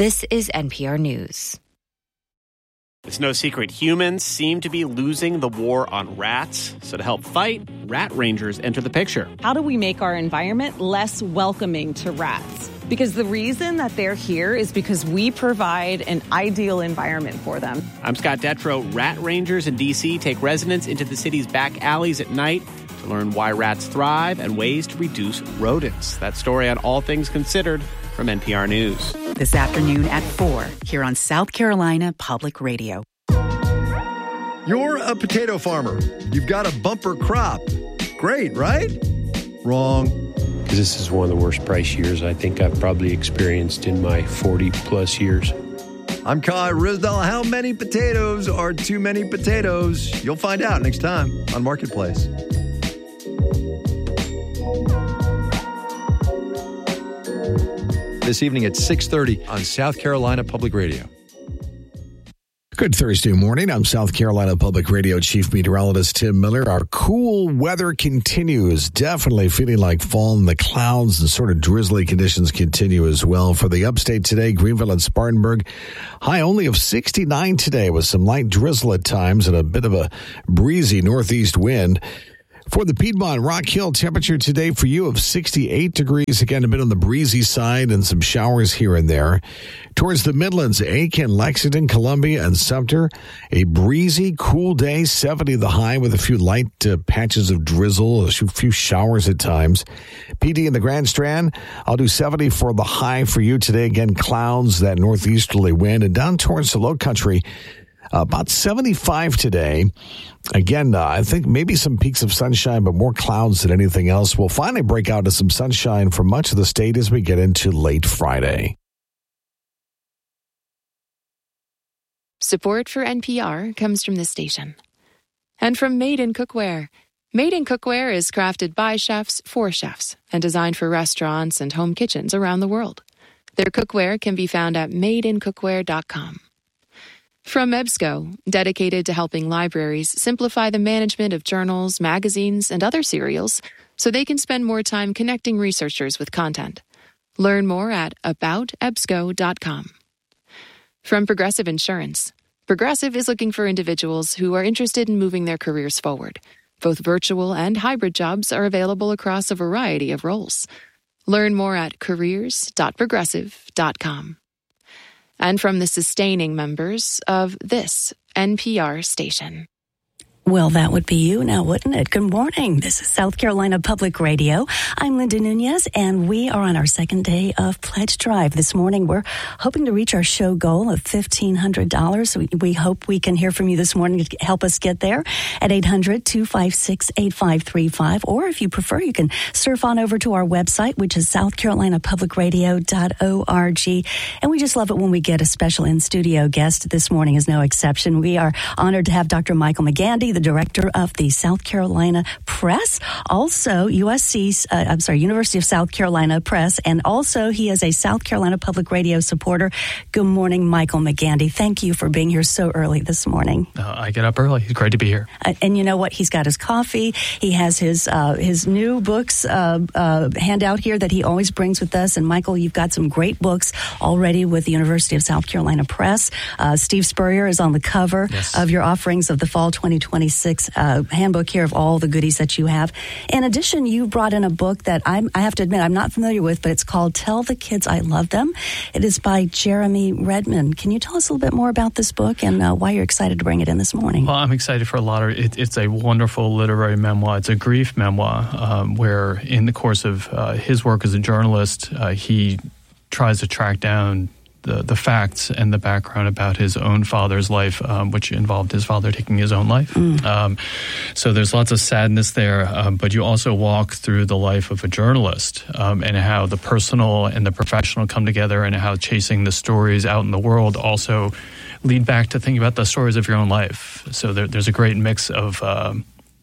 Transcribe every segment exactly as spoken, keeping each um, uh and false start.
This is N P R News. It's no secret humans seem to be losing the war on rats. So to help fight, rat rangers enter the picture. How do we make our environment less welcoming to rats? Because the reason that they're here is because we provide an ideal environment for them. I'm Scott Detrow. Rat rangers in D C take residents into the city's back alleys at night to learn why rats thrive and ways to reduce rodents. That story on All Things Considered from N P R News. This afternoon at four, here on South Carolina Public Radio. You're a potato farmer. You've got a bumper crop. Great, right? Wrong. This is one of the worst price years I think I've probably experienced in my forty plus years. I'm Kai Risdell. How many potatoes are too many potatoes? You'll find out next time on Marketplace. This evening at six thirty on South Carolina Public Radio. Good Thursday morning. I'm South Carolina Public Radio Chief Meteorologist Tim Miller. Our cool weather continues. Definitely feeling like fall, and the clouds and sort of drizzly conditions continue as well. For the upstate today, Greenville and Spartanburg, high only of sixty-nine today with some light drizzle at times and a bit of a breezy northeast wind. For the Piedmont Rock Hill, temperature today for you of sixty-eight degrees. Again, a bit on the breezy side and some showers here and there. Towards the Midlands, Aiken, Lexington, Columbia, and Sumter, a breezy, cool day, seventy the high with a few light uh, patches of drizzle, a few showers at times. P D in the Grand Strand, I'll do seventy for the high for you today. Again, clouds, that northeasterly wind, and down towards the low country, Uh, about seventy-five today. Again, uh, I think maybe some peaks of sunshine, but more clouds than anything else. We'll finally break out to some sunshine for much of the state as we get into late Friday. Support for N P R comes from this station. And from Made in Cookware. Made in Cookware is crafted by chefs for chefs and designed for restaurants and home kitchens around the world. Their cookware can be found at made in cookware dot com. From EBSCO, dedicated to helping libraries simplify the management of journals, magazines, and other serials so they can spend more time connecting researchers with content. Learn more at about ebsco dot com. From Progressive Insurance, Progressive is looking for individuals who are interested in moving their careers forward. Both virtual and hybrid jobs are available across a variety of roles. Learn more at careers dot progressive dot com. And from the sustaining members of this N P R station. Well, that would be you now, wouldn't it? Good morning. This is South Carolina Public Radio. I'm Linda Nunez, and we are on our second day of Pledge Drive. This morning, we're hoping to reach our show goal of fifteen hundred dollars. We, we hope we can hear from you this morning to help us get there at eight hundred, two five six, eight five three five. Or if you prefer, you can surf on over to our website, which is south carolina public radio dot org. And we just love it when we get a special in-studio guest. This morning is no exception. We are honored to have Doctor Michael McGandy, the director of the South Carolina Press, also U S C's, uh, I'm sorry, University of South Carolina Press, and also he is a South Carolina Public Radio supporter. Good morning, Michael McGandy. Thank you for being here so early this morning. Uh, I get up early. It's great to be here. Uh, and you know what? He's got his coffee. He has his uh, his new books uh, uh, handout here that he always brings with us. And Michael, you've got some great books already with the University of South Carolina Press. Uh, Steve Spurrier is on the cover yes. of your offerings of the fall twenty twenty-six uh, handbook here of all the goodies that you have. In addition, you brought in a book that I'm, I have to admit I'm not familiar with, but it's called Tell the Kids I Love Them. It is by Jeremy Redmond. Can you tell us a little bit more about this book and uh, why you're excited to bring it in this morning? Well, I'm excited for a lot of it. It's a wonderful literary memoir. It's a grief memoir um, where in the course of uh, his work as a journalist, uh, he tries to track down the, the facts and the background about his own father's life, um, which involved his father taking his own life. Mm. Um, so there's lots of sadness there, um, but you also walk through the life of a journalist um, and how the personal and the professional come together and how chasing the stories out in the world also lead back to thinking about the stories of your own life. So there, there's a great mix of um,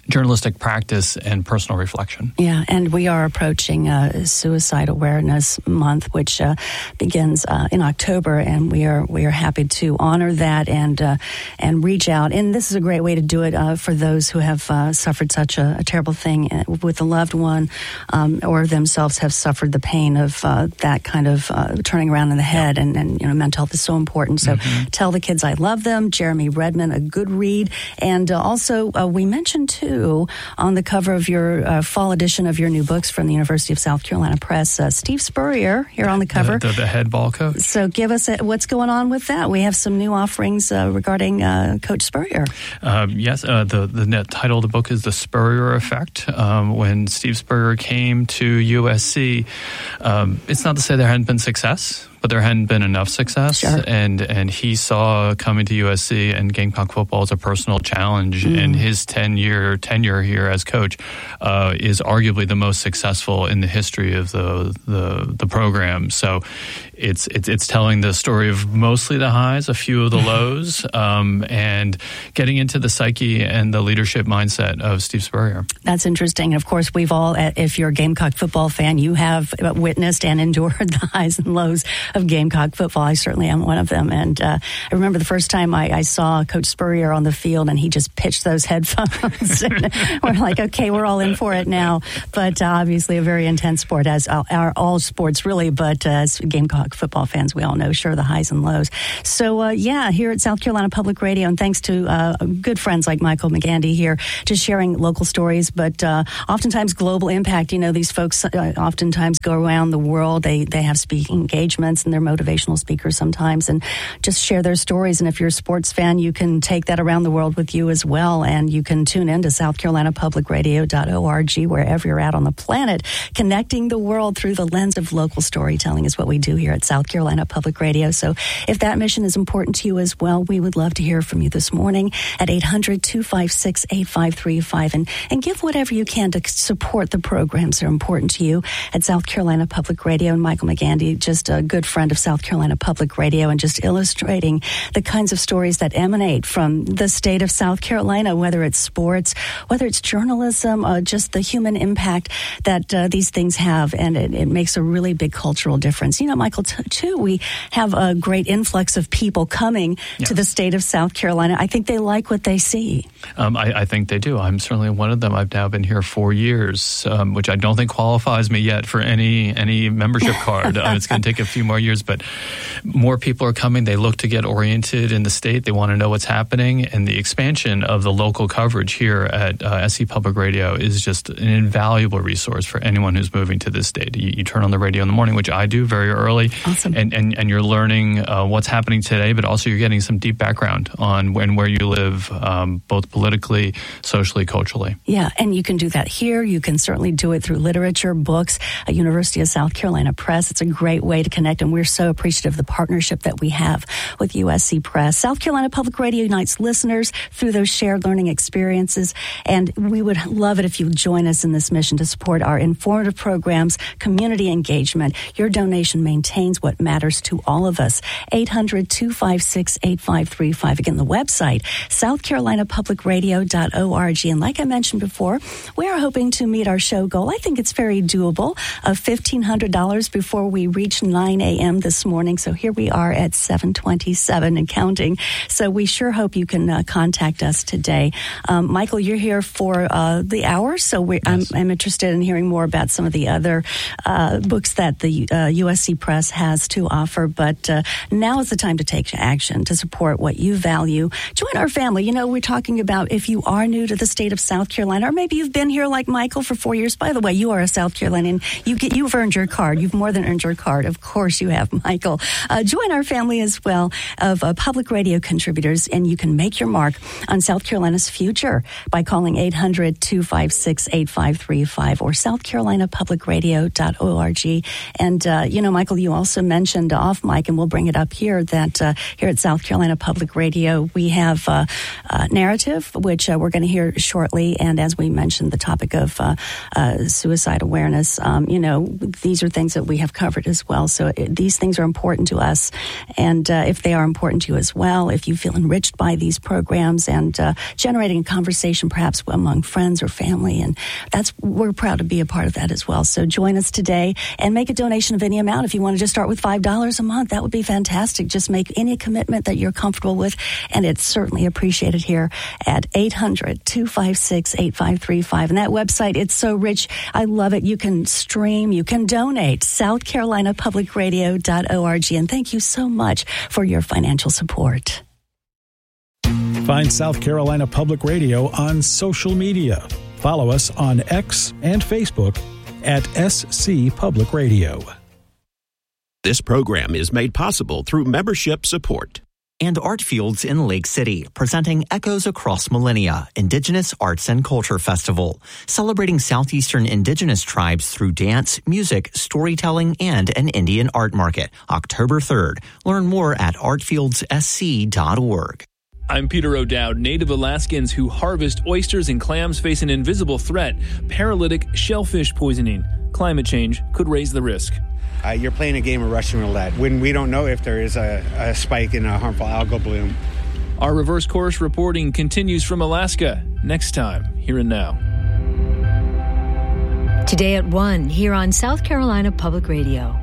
journalistic practice and personal reflection. Yeah, and we are approaching uh, Suicide Awareness Month, which uh, begins uh, in October, and we are we are happy to honor that and uh, and reach out. And this is a great way to do it uh, for those who have uh, suffered such a, a terrible thing with a loved one, um, or themselves have suffered the pain of uh, that kind of uh, turning around in the head. And, and you know, mental health is so important. So mm-hmm. Tell the Kids I Love Them, Jeremy Redmond, a good read, and uh, also uh, we mentioned too. On the cover of your uh, fall edition of your new books from the University of South Carolina Press, uh, Steve Spurrier here on the cover. The, the, the head ball coach. So give us a, what's going on with that. We have some new offerings uh, regarding uh, Coach Spurrier. Uh, yes, uh, the, the net title of the book is The Spurrier Effect. Um, when Steve Spurrier came to U S C, um, it's not to say there hadn't been success, but there hadn't been enough success. Sure. And and he saw coming to U S C and Gamecock football as a personal challenge. Mm. And his ten-year tenure here as coach uh, is arguably the most successful in the history of the the, the program. So it's, it's it's telling the story of mostly the highs, a few of the lows, um, and getting into the psyche and the leadership mindset of Steve Spurrier. That's interesting. And of course, we've all, if you're a Gamecock football fan, you have witnessed and endured the highs and lows of Gamecock football. I certainly am one of them. And uh, I remember the first time I, I saw Coach Spurrier on the field and he just pitched those headphones. We're like, okay, we're all in for it now. But uh, obviously a very intense sport, as are, are all sports really. But uh, as Gamecock football fans, we all know, sure, the highs and lows. So uh, yeah, here at South Carolina Public Radio, and thanks to uh, good friends like Michael McGandy here, just sharing local stories, but uh, oftentimes global impact. You know, these folks uh, oftentimes go around the world. They, they have speaking engagements, and they're motivational speakers sometimes, and just share their stories. And if you're a sports fan, you can take that around the world with you as well. And you can tune in to south carolina public radio dot org wherever you're at on the planet. Connecting the world through the lens of local storytelling is what we do here at South Carolina Public Radio. So if that mission is important to you as well, we would love to hear from you this morning at eight hundred, two five six, eight five three five, and, and give whatever you can to support the programs that are important to you at South Carolina Public Radio. And Michael McGandy, just a good friend of South Carolina Public Radio, and just illustrating the kinds of stories that emanate from the state of South Carolina, whether it's sports, whether it's journalism, uh, just the human impact that uh, these things have. And it, it makes a really big cultural difference. You know, Michael, t- too, we have a great influx of people coming yes. to the state of South Carolina. I think they like what they see. Um, I, I think they do. I'm certainly one of them. I've now been here four years, um, which I don't think qualifies me yet for any any membership card. uh, it's going to take a few more years, but more people are coming. They look to get oriented in the state. They want to know what's happening, and the expansion of the local coverage here at uh, S C Public Radio is just an invaluable resource for anyone who's moving to this state. You, you turn on the radio in the morning, which I do very early, awesome. and, and, and you're learning uh, what's happening today, but also you're getting some deep background on when where you live, um, both politically, socially, culturally. Yeah, and you can do that here. You can certainly do it through literature, books, a University of South Carolina Press. It's a great way to connect, and we're so appreciative of the partnership that we have with U S C Press. South Carolina Public Radio unites listeners through those shared learning experiences, and we would love it if you would join us in this mission to support our informative programs, community engagement. Your donation maintains what matters to all of us. eight hundred, two five six, eight five three five. Again, the website, south carolina public radio dot org. And like I mentioned before, we are hoping to meet our show goal. I think it's very doable, of fifteen hundred dollars before we reach nine a.m. this morning. So here we are at seven twenty-seven and counting. So we sure hope you can uh, contact us today. Um, Michael, you're here for uh, the hour, so we, yes. I'm, I'm interested in hearing more about some of the other uh, books that the uh, U S C Press has to offer. But uh, now is the time to take action to support what you value. Join our family. You know, we're talking about if you are new to the state of South Carolina, or maybe you've been here like Michael for four years. By the way, you are a South Carolinian. You get, you've earned your card. You've more than earned your card. Of course you have, Michael. Uh, join our family as well of uh, public radio contributors, and you can make your mark on South Carolina's future by calling eight hundred, two five six, eight five three five or south carolina public radio dot org. And, uh, you know, Michael, you also mentioned off mic, and we'll bring it up here, that uh, here at South Carolina Public Radio, we have uh, uh, Narrative, which uh, we're going to hear shortly. And as we mentioned, the topic of uh, uh, suicide awareness, um, you know, these are things that we have covered as well. So it, these things are important to us. And uh, if they are important to you as well, if you feel enriched by these programs and uh, generating a conversation perhaps among friends or family, and that's we're proud to be a part of that as well. So join us today and make a donation of any amount. If you want to just start with five dollars a month, that would be fantastic. Just make any commitment that you're comfortable with, and it's certainly appreciated here at eight hundred, two five six, eight five three five. And that website, it's so rich. I love it. You can stream, you can donate, south carolina public radio dot org. And thank you so much for your financial support. Find South Carolina Public Radio on social media. Follow us on X and Facebook at S C Public Radio. This program is made possible through membership support. And Artfields in Lake City, presenting Echoes Across Millennia, Indigenous Arts and Culture Festival, celebrating Southeastern Indigenous tribes through dance, music, storytelling, and an Indian art market, October third. Learn more at artfields s c dot org. I'm Peter O'Dowd. Native Alaskans who harvest oysters and clams face an invisible threat, paralytic shellfish poisoning. Climate change could raise the risk. Uh, you're playing a game of Russian roulette when we don't know if there is a, a spike in a harmful algal bloom. Our reverse course reporting continues from Alaska next time, Here and Now. Today at one, here on South Carolina Public Radio.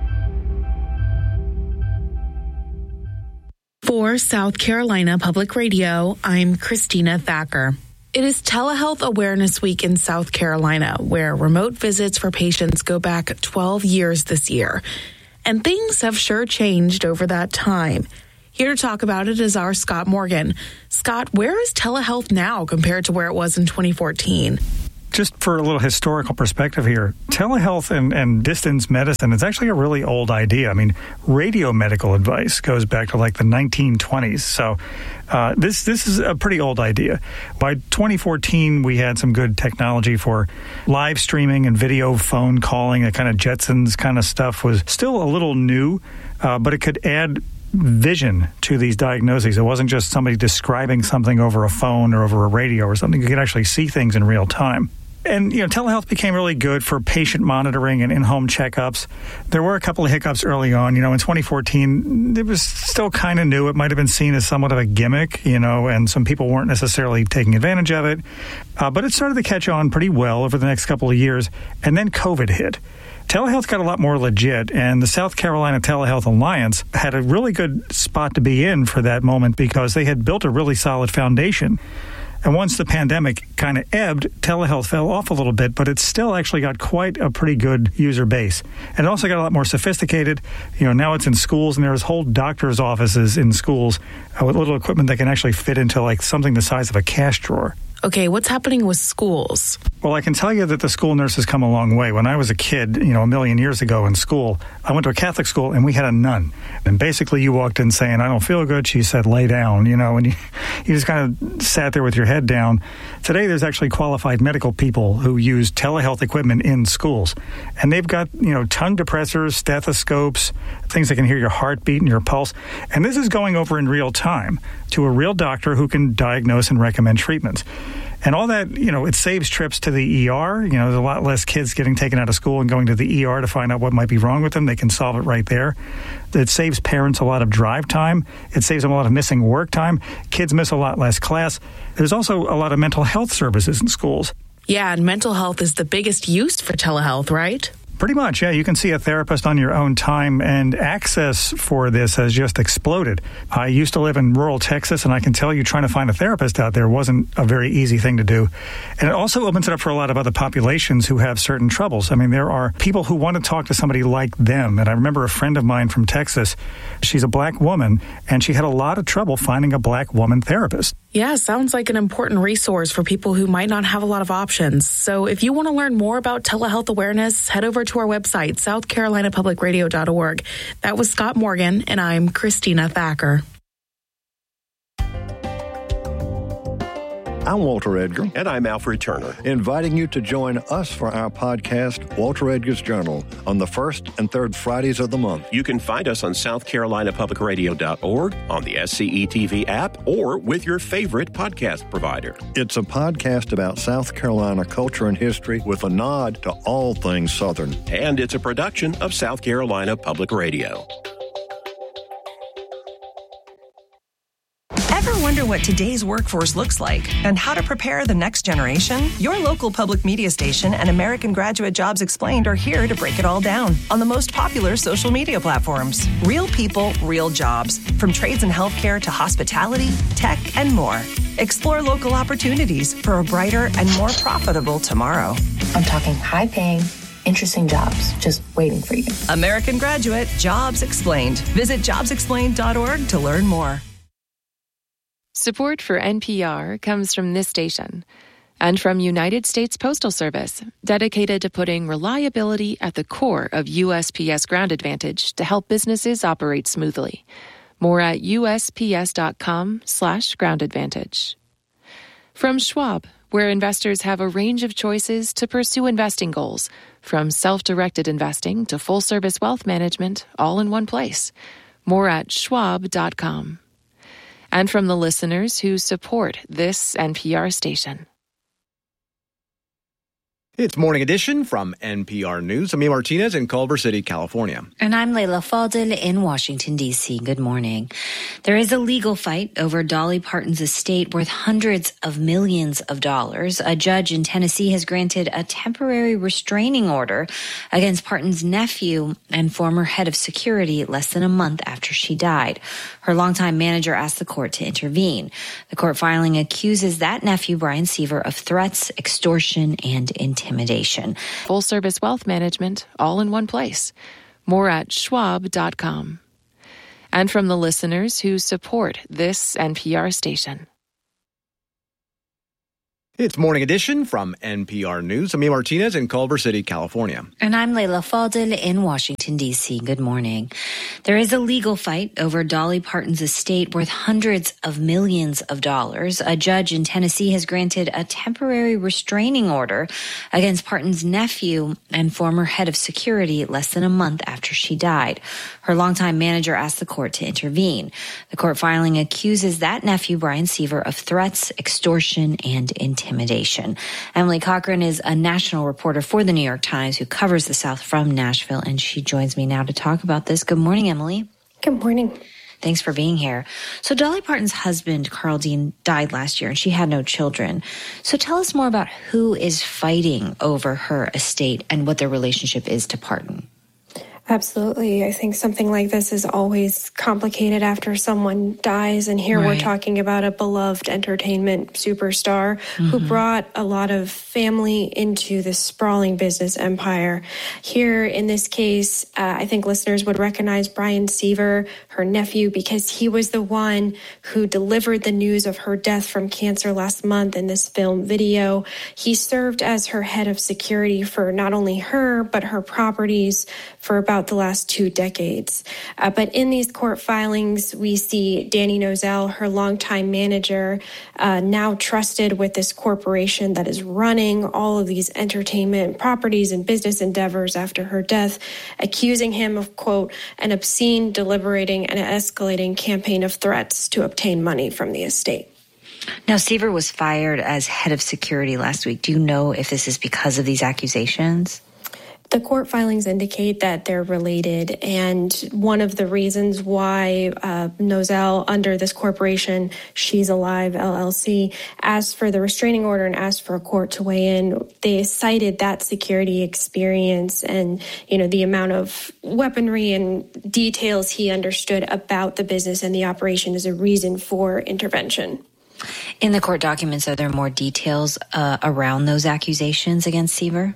For South Carolina Public Radio, I'm Christina Thacker. It is Telehealth Awareness Week in South Carolina, where remote visits for patients go back twelve years this year. And things have sure changed over that time. Here to talk about it is our Scott Morgan. Scott, where is telehealth now compared to where it was in twenty fourteen? Just for a little historical perspective here, telehealth and, and distance medicine is actually a really old idea. I mean, radio medical advice goes back to like the nineteen twenties. So uh, this this is a pretty old idea. By twenty fourteen, we had some good technology for live streaming and video phone calling. That kind of Jetsons kind of stuff was still a little new, uh, but it could add vision to these diagnoses. It wasn't just somebody describing something over a phone or over a radio or something. You could actually see things in real time. And, you know, telehealth became really good for patient monitoring and in-home checkups. There were a couple of hiccups early on. You know, in twenty fourteen, it was still kind of new. It might have been seen as somewhat of a gimmick, you know, and some people weren't necessarily taking advantage of it. Uh, but it started to catch on pretty well over the next couple of years. And then COVID hit. Telehealth got a lot more legit, and the South Carolina Telehealth Alliance had a really good spot to be in for that moment because they had built a really solid foundation. And once the pandemic kind of ebbed, telehealth fell off a little bit, but it still actually got quite a pretty good user base. And it also got a lot more sophisticated. You know, now it's in schools, and there's whole doctor's offices in schools uh, with little equipment that can actually fit into like something the size of a cash drawer. Okay, what's happening with schools? Well, I can tell you that the school nurse has come a long way. When I was a kid, you know, a million years ago in school, I went to a Catholic school and we had a nun. And basically you walked in saying, I don't feel good. She said, lay down, you know, and you, you just kind of sat there with your head down. Today, there's actually qualified medical people who use telehealth equipment in schools. And they've got, you know, tongue depressors, stethoscopes, things that can hear your heartbeat and your pulse. And this is going over in real time to a real doctor who can diagnose and recommend treatments. And all that, you know, it saves trips to the E R. You know, there's a lot less kids getting taken out of school and going to the E R to find out what might be wrong with them. They can solve it right there. It saves parents a lot of drive time. It saves them a lot of missing work time. Kids miss a lot less class. There's also a lot of mental health services in schools. Yeah, and mental health is the biggest use for telehealth, right? Pretty much, yeah. You can see a therapist on your own time, and access for this has just exploded. I used to live in rural Texas, and I can tell you trying to find a therapist out there wasn't a very easy thing to do. And it also opens it up for a lot of other populations who have certain troubles. I mean, there are people who want to talk to somebody like them. And I remember a friend of mine from Texas. She's a black woman, and she had a lot of trouble finding a black woman therapist. Yeah, sounds like an important resource for people who might not have a lot of options. So if you want to learn more about telehealth awareness, head over to our website, south carolina public radio dot org. That was Scott Morgan, and I'm Christina Thacker. I'm Walter Edgar. And I'm Alfred Turner. Inviting you to join us for our podcast, Walter Edgar's Journal, on the first and third Fridays of the month. You can find us on south carolina public radio dot org, on the S C E T V app, or with your favorite podcast provider. It's a podcast about South Carolina culture and history with a nod to all things Southern. And it's a production of South Carolina Public Radio. Ever wonder what today's workforce looks like and how to prepare the next generation? Your local public media station and American Graduate Jobs Explained are here to break it all down on the most popular social media platforms. Real people, real jobs, from trades and healthcare to hospitality, tech, and more. Explore local opportunities for a brighter and more profitable tomorrow. I'm talking high-paying, interesting jobs just waiting for you. American Graduate Jobs Explained. Visit jobs explained dot org to learn more. Support for N P R comes from this station and from United States Postal Service, dedicated to putting reliability at the core of U S P S Ground Advantage to help businesses operate smoothly. More at U S P S dot com slash ground advantage. From Schwab, where investors have a range of choices to pursue investing goals, from self-directed investing to full-service wealth management, all in one place. More at schwab dot com. And from the listeners who support this N P R station. It's Morning Edition from N P R News. I'm Ian Martinez in Culver City, California. And I'm Leila Fadel in Washington, D C. Good morning. There is a legal fight over Dolly Parton's estate worth hundreds of millions of dollars. A judge in Tennessee has granted a temporary restraining order against Parton's nephew and former head of security less than a month after she died. Her longtime manager asked the court to intervene. The court filing accuses that nephew, Brian Seaver, of threats, extortion, and intimidation. Intimidation. Full service wealth management, all in one place. More at schwab dot com. And from the listeners who support this N P R station. It's Morning Edition from N P R News. I'm Ian Martinez in Culver City, California. And I'm Leila Fadel in Washington, D C. Good morning. There is a legal fight over Dolly Parton's estate worth hundreds of millions of dollars. A judge in Tennessee has granted a temporary restraining order against Parton's nephew and former head of security less than a month after she died. Her longtime manager asked the court to intervene. The court filing accuses that nephew, Brian Seaver, of threats, extortion, and intimidation. Intimidation. Emily Cochran is a national reporter for the New York Times who covers the South from Nashville, and she joins me now to talk about this. Good morning, Emily. Good morning. Thanks for being here. So Dolly Parton's husband, Carl Dean, died last year, and she had no children. So tell us more about who is fighting over her estate and what their relationship is to Parton. Absolutely. I think something like this is always complicated after someone dies. And here right. we're talking about a beloved entertainment superstar mm-hmm. who brought a lot of family into this sprawling business empire. Here in this case, uh, I think listeners would recognize Brian Seaver, her nephew, because he was the one who delivered the news of her death from cancer last month in this film video. He served as her head of security for not only her, but her properties for about the last two decades. Uh, but in these court filings, we see Danny Nozell, her longtime manager, uh, now trusted with this corporation that is running all of these entertainment properties and business endeavors after her death, accusing him of, quote, an obscene, deliberating, and escalating campaign of threats to obtain money from the estate. Now, Seaver was fired as head of security last week. Do you know if this is because of these accusations? The court filings indicate that they're related, and one of the reasons why uh, Nozell, under this corporation, She's Alive, L L C, asked for the restraining order and asked for a court to weigh in, they cited that security experience and, you know, the amount of weaponry and details he understood about the business and the operation as a reason for intervention. In the court documents, are there more details uh, around those accusations against Seaver?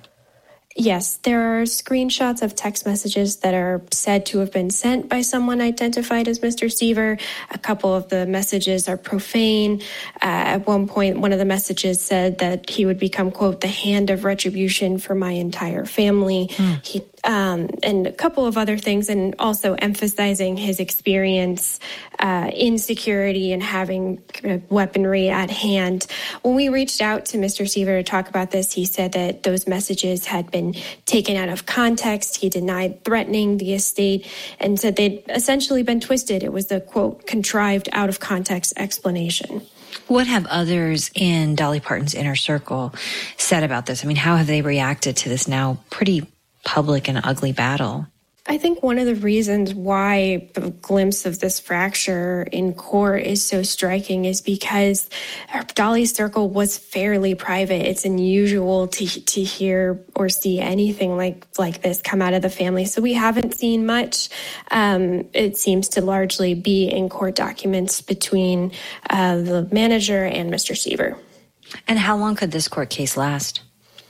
Yes, there are screenshots of text messages that are said to have been sent by someone identified as Mister Seaver. A couple of the messages are profane. Uh, at one point, one of the messages said that he would become, quote, the hand of retribution for my entire family. Mm. He um, and a couple of other things, and also emphasizing his experience uh, in security and having weaponry at hand. When we reached out to Mister Seaver to talk about this, he said that those messages had been taken out of context. He denied threatening the estate and said they'd essentially been twisted. It was the, quote, contrived out of context explanation. What have others in Dolly Parton's inner circle said about this? I mean, how have they reacted to this now pretty public and ugly battle? I think one of the reasons why the glimpse of this fracture in court is so striking is because Dolly's circle was fairly private. It's unusual to to hear or see anything like, like this come out of the family. So we haven't seen much. Um, it seems to largely be in court documents between uh, the manager and Mister Seaver. And how long could this court case last?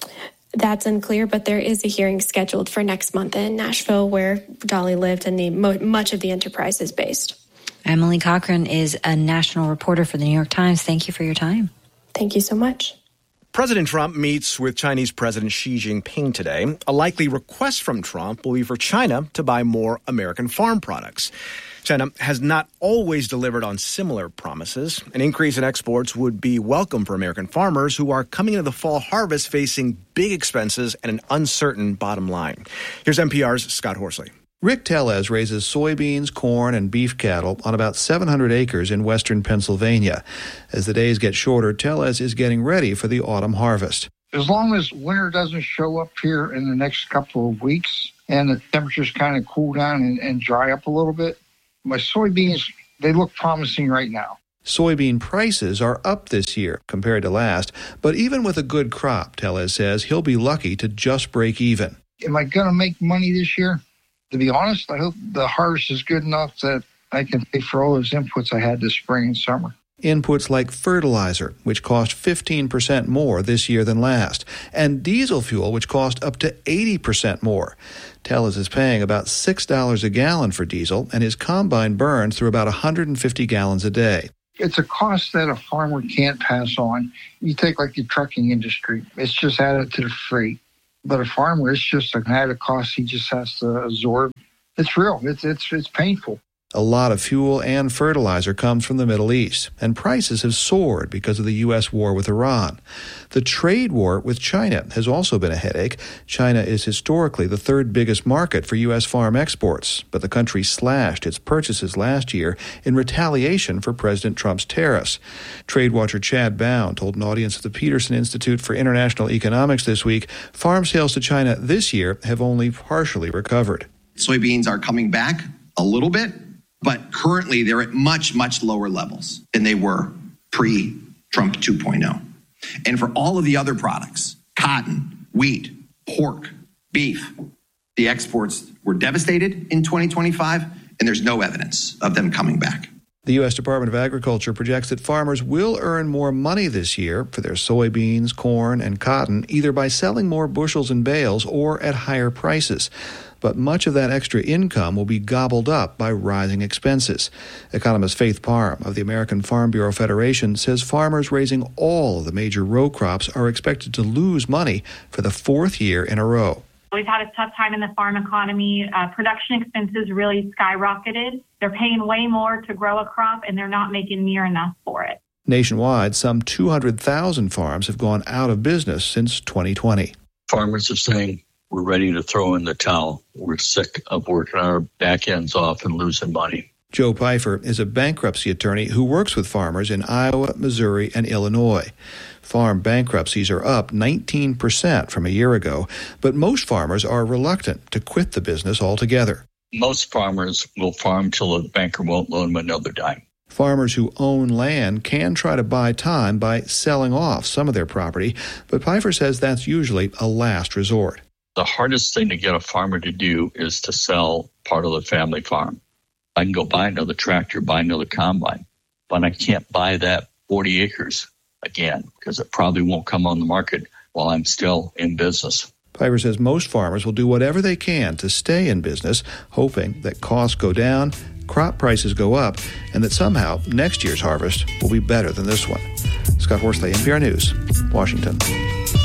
That's unclear, but there is a hearing scheduled for next month in Nashville where Dolly lived and the mo- much of the enterprise is based. Emily Cochran is a national reporter for the New York Times. Thank you for your time. Thank you so much. President Trump meets with Chinese President Xi Jinping today. A likely request from Trump will be for China to buy more American farm products. China has not always delivered on similar promises. An increase in exports would be welcome for American farmers who are coming into the fall harvest facing big expenses and an uncertain bottom line. Here's N P R's Scott Horsley. Rick Tellez raises soybeans, corn, and beef cattle on about seven hundred acres in western Pennsylvania. As the days get shorter, Tellez is getting ready for the autumn harvest. As long as winter doesn't show up here in the next couple of weeks and the temperatures kind of cool down and, and dry up a little bit, my soybeans, they look promising right now. Soybean prices are up this year compared to last, but even with a good crop, Tellez says he'll be lucky to just break even. Am I going to make money this year? To be honest, I hope the harvest is good enough that I can pay for all those inputs I had this spring and summer. Inputs like fertilizer, which cost fifteen percent more this year than last, and diesel fuel, which cost up to eighty percent more. Tellez is paying about six dollars a gallon for diesel, and his combine burns through about one hundred fifty gallons a day. It's a cost that a farmer can't pass on. You take like the trucking industry. It's just added to the freight. But a farmer, it's just an added cost he just has to absorb. It's real. It's it's it's painful. A lot of fuel and fertilizer comes from the Middle East, and prices have soared because of the U S war with Iran. The trade war with China has also been a headache. China is historically the third biggest market for U S farm exports, but the country slashed its purchases last year in retaliation for President Trump's tariffs. Trade watcher Chad Bound told an audience at the Peterson Institute for International Economics this week, farm sales to China this year have only partially recovered. Soybeans are coming back a little bit, but currently they're at much, much lower levels than they were pre-Trump two point oh. And for all of the other products, cotton, wheat, pork, beef, the exports were devastated in twenty twenty-five, and there's no evidence of them coming back. The U S Department of Agriculture projects that farmers will earn more money this year for their soybeans, corn, and cotton, either by selling more bushels and bales or at higher prices. But much of that extra income will be gobbled up by rising expenses. Economist Faith Parham of the American Farm Bureau Federation says farmers raising all of the major row crops are expected to lose money for the fourth year in a row. We've had a tough time in the farm economy. Uh, production expenses really skyrocketed. They're paying way more to grow a crop, and they're not making near enough for it. Nationwide, some two hundred thousand farms have gone out of business since twenty twenty. Farmers are saying, we're ready to throw in the towel. We're sick of working our back ends off and losing money. Joe Pfeiffer is a bankruptcy attorney who works with farmers in Iowa, Missouri, and Illinois. Farm bankruptcies are up nineteen percent from a year ago, but most farmers are reluctant to quit the business altogether. Most farmers will farm till a banker won't loan them another dime. Farmers who own land can try to buy time by selling off some of their property, but Pfeiffer says that's usually a last resort. The hardest thing to get a farmer to do is to sell part of the family farm. I can go buy another tractor, buy another combine, but I can't buy that forty acres again because it probably won't come on the market while I'm still in business. Pfeiffer says most farmers will do whatever they can to stay in business, hoping that costs go down, crop prices go up, and that somehow next year's harvest will be better than this one. Scott Horsley, N P R News, Washington.